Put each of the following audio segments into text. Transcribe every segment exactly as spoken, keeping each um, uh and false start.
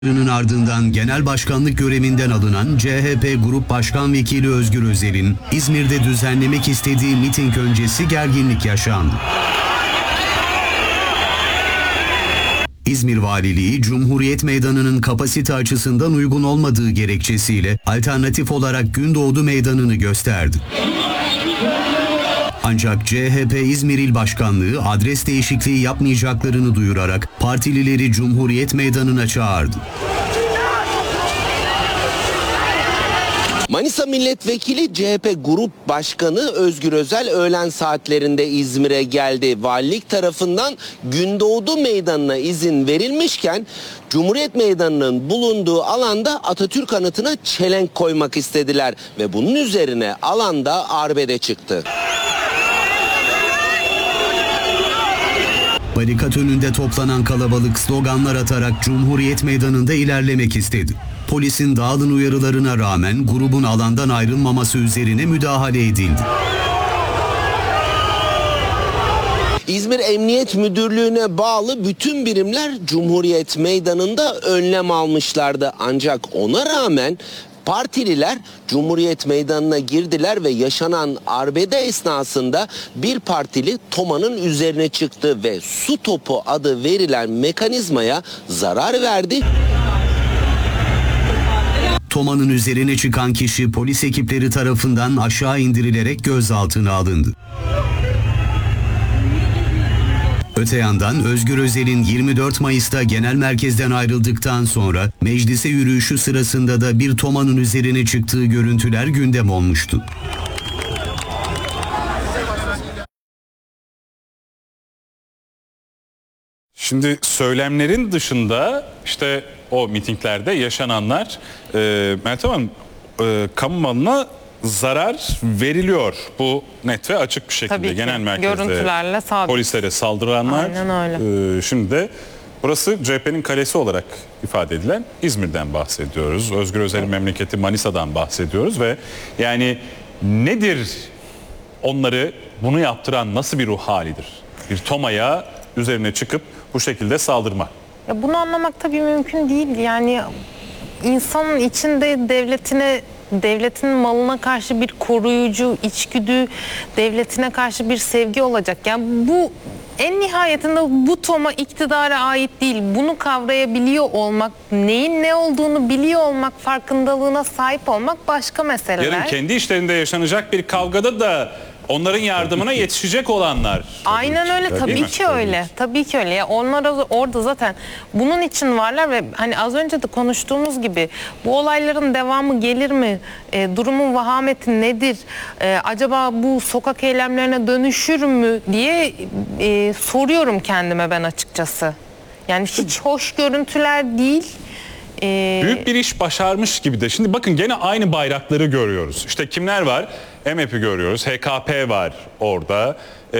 ardından genel başkanlık görevinden alınan C H P Grup Başkan Vekili Özgür Özel'in İzmir'de düzenlemek istediği miting öncesi gerginlik yaşandı. İzmir Valiliği, Cumhuriyet Meydanı'nın kapasite açısından uygun olmadığı gerekçesiyle alternatif olarak Gündoğdu Meydanı'nı gösterdi. Ancak C H P İzmir İl Başkanlığı adres değişikliği yapmayacaklarını duyurarak partilileri Cumhuriyet Meydanı'na çağırdı. Manisa Milletvekili C H P Grup Başkanı Özgür Özel öğlen saatlerinde İzmir'e geldi. Valilik tarafından Gündoğdu Meydanı'na izin verilmişken Cumhuriyet Meydanı'nın bulunduğu alanda Atatürk anıtına çelenk koymak istediler ve bunun üzerine alanda arbede çıktı. Barikat önünde toplanan kalabalık sloganlar atarak Cumhuriyet Meydanı'nda ilerlemek istedi. Polisin dağılın uyarılarına rağmen grubun alandan ayrılmaması üzerine müdahale edildi. İzmir Emniyet Müdürlüğü'ne bağlı bütün birimler Cumhuriyet Meydanı'nda önlem almışlardı. Ancak ona rağmen partililer Cumhuriyet Meydanı'na girdiler ve yaşanan arbede esnasında bir partili Toma'nın üzerine çıktı ve su topu adı verilen mekanizmaya zarar verdi. Toma'nın üzerine çıkan kişi polis ekipleri tarafından aşağı indirilerek gözaltına alındı. Öte yandan Özgür Özel'in yirmi dört Mayıs'ta genel merkezden ayrıldıktan sonra meclise yürüyüşü sırasında da bir Toma'nın üzerine çıktığı görüntüler gündem olmuştu. Şimdi söylemlerin dışında işte o mitinglerde yaşananlar, e, Meltem Hanım, e, kamu malına zarar veriliyor. Bu net ve açık bir şekilde. Tabii ki. Genel merkezde Görüntülerle sabit. Polislere saldıranlar. Aynen öyle. E, şimdi de burası C H P'nin kalesi olarak ifade edilen İzmir'den bahsediyoruz. Özgür Özel'in memleketi Manisa'dan bahsediyoruz ve yani nedir onları bunu yaptıran nasıl bir ruh halidir? Bir Toma'ya üzerine çıkıp bu şekilde saldırma. Ya bunu anlamak tabii mümkün değil. Yani insanın içinde devletine, devletin malına karşı bir koruyucu içgüdü, devletine karşı bir sevgi olacak. Yani bu en nihayetinde bu Toma iktidara ait değil. Bunu kavrayabiliyor olmak, neyin ne olduğunu biliyor olmak, farkındalığına sahip olmak başka meseleler. Yarın kendi işlerinde yaşanacak bir kavgada da onların yardımına yetişecek olanlar. Aynen öyle, tabii, tabii ki öyle. Tabii ki öyle. Ya onlar orada zaten bunun için varlar ve hani az önce de konuştuğumuz gibi bu olayların devamı gelir mi? E, durumun vahameti nedir? E, acaba bu sokak eylemlerine dönüşür mü diye e, soruyorum kendime ben açıkçası. Yani hiç hoş görüntüler değil. Ee, Büyük bir iş başarmış gibi de. Şimdi bakın gene aynı bayrakları görüyoruz. İşte kimler var? M H P'i görüyoruz. H K P var orada. Ee,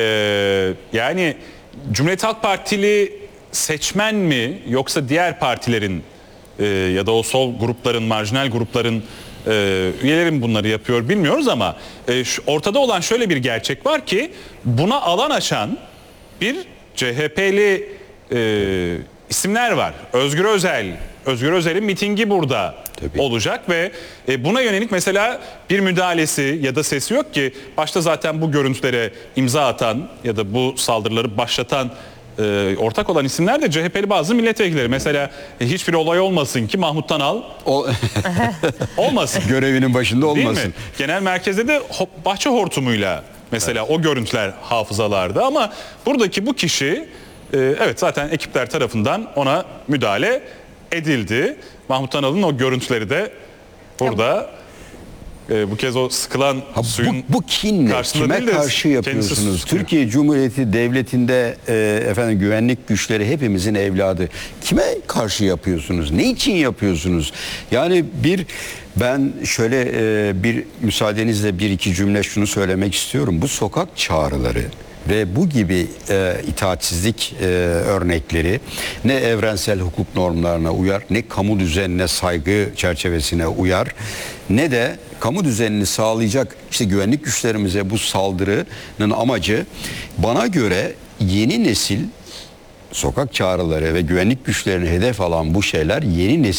yani Cumhuriyet Halk Partili seçmen mi yoksa diğer partilerin e, ya da o sol grupların, marjinal grupların e, üyelerin bunları yapıyor bilmiyoruz ama e, şu, ortada olan şöyle bir gerçek var ki buna alan açan bir C H P'li e, isimler var. Özgür Özel, Özgür Özel'in mitingi burada Tabii. olacak ve e, buna yönelik mesela bir müdahalesi ya da sesi yok ki. Başta zaten bu görüntülere imza atan ya da bu saldırıları başlatan e, ortak olan isimler de C H P'li bazı milletvekilleri. Mesela e, hiçbir olay olmasın ki Mahmut Tanal o... olmasın. Görevinin başında olmasın. Değil mi? Genel merkezde de bahçe hortumuyla mesela evet. o görüntüler hafızalarda ama buradaki bu kişi e, evet zaten ekipler tarafından ona müdahale edildi. Mahmut Tanal'ın o görüntüleri de burada e, bu kez o sıkılan ha, suyun bu, bu kinle kime de karşı yapıyorsunuz? Türkiye Cumhuriyeti Devleti'nde e, efendim güvenlik güçleri hepimizin evladı. Kime karşı yapıyorsunuz? Ne için yapıyorsunuz? Yani bir ben şöyle e, bir müsaadenizle bir iki cümle şunu söylemek istiyorum. Bu sokak çağrıları ve bu gibi e, itaatsizlik e, örnekleri ne evrensel hukuk normlarına uyar, ne kamu düzenine saygı çerçevesine uyar, ne de kamu düzenini sağlayacak işte güvenlik güçlerimize bu saldırının amacı bana göre yeni nesil sokak çağrıları ve güvenlik güçlerini hedef alan bu şeyler yeni nesil